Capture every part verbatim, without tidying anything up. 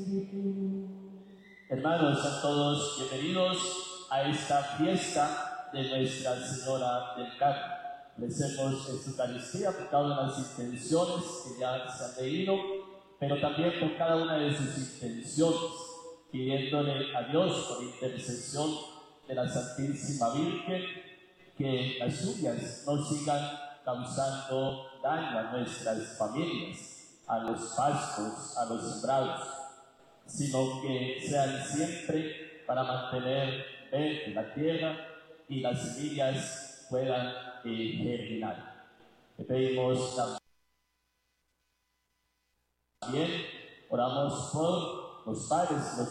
Hermanos, a todos bienvenidos a esta fiesta de Nuestra Señora del Carmen. Recemos en su Eucaristía por cada una de las intenciones que ya se han leído, pero también por cada una de sus intenciones, pidiéndole a Dios por intercesión de la Santísima Virgen que las suyas no sigan causando daño a nuestras familias, a los pastos, a los sembrados, sino que sean siempre para mantener verde la tierra y las semillas puedan eh, germinar. Le pedimos también, oramos por los padres, los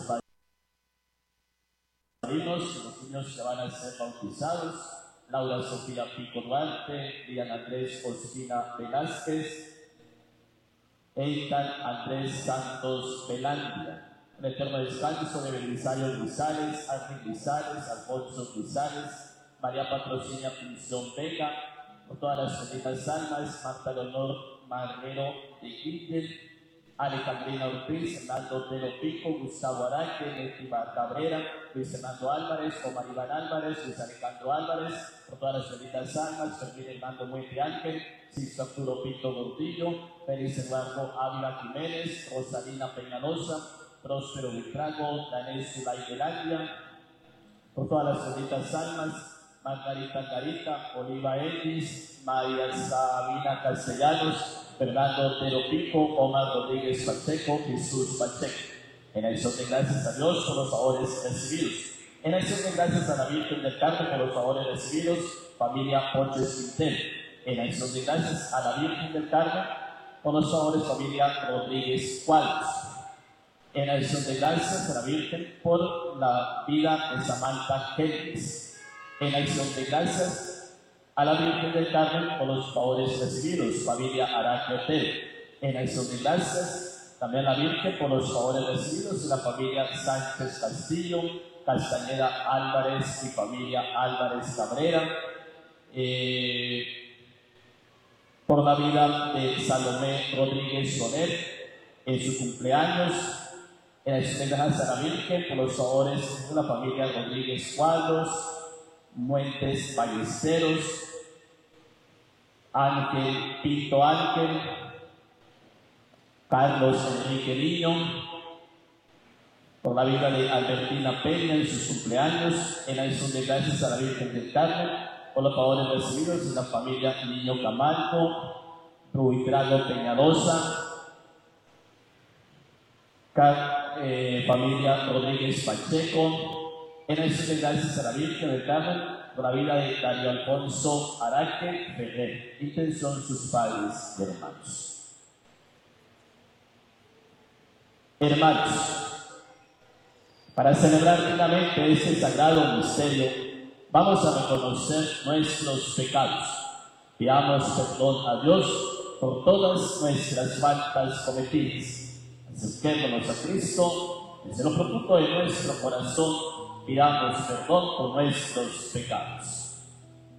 padrinos, los niños que van a ser bautizados: Laura Sofía Pico Duarte, Diana Andrés Ospina Velázquez, Eitan Andrés Santos Velandia. El eterno descanso de Belisario Grisales, Ángel Grisales, Alfonso Grisales, María Patrocinia Pinzón Vega, con todas las benditas almas, Marta Leonor Marrero de Quintel, Alejandrina Ortiz, Fernando Telo Pico, Gustavo Araque, Netima Cabrera, Luis Fernando Álvarez, Omar Iván Álvarez, Luis Alejandro Álvarez, con todas las benditas almas, Fermín Hernando Muente Ángel, Sisto Arturo Pinto Gordillo, Félix Eduardo Ávila Jiménez, Rosalina Peñalosa, Próspero Buitrago, Daniel Zulay Velandia, con todas las benditas almas, Margarita Carita, Oliva Elvis, María Sabina Castellanos, Fernando Otero Pico, Omar Rodríguez Pacheco, Jesús Pacheco. En acción de gracias a Dios por los favores recibidos. En acción de gracias a la Virgen del Carmen por los favores recibidos, familia Ponches Quintel. En acción de gracias a la Virgen del Carmen por los favores, familia Rodríguez Cuadros. En acción de gracias a la Virgen por la vida de Samantha Génez. En acción de gracias a la Virgen del Carmen por los favores recibidos, familia Araque Hotel. En acción de gracias también a la Virgen por los favores recibidos de la familia Sánchez Castillo, Castañeda Álvarez y familia Álvarez Cabrera. Eh, por la vida de Salomé Rodríguez Soler en su cumpleaños. En acción de gracias a la Virgen por los favores de la familia Rodríguez Cuadros, Muentes Ballesteros, Ángel Pinto Ángel, Carlos Enrique Niño, por la vida de Albertina Peña en sus cumpleaños. En acción de gracias a la Virgen del Carmen por los favores recibidos de la familia Niño Camargo, Ruitrago Peñalosa, Car eh, familia Rodríguez Pacheco. En acción de gracias a la Virgen del Carmen por la vida de Darío Alfonso Araque Ferrer. Intención sus padres y hermanos. Hermanos, para celebrar dignamente este sagrado misterio, vamos a reconocer nuestros pecados. Pidamos perdón a Dios por todas nuestras faltas cometidas. Acerquémonos a Cristo, desde lo profundo de nuestro corazón, pidamos perdón por nuestros pecados.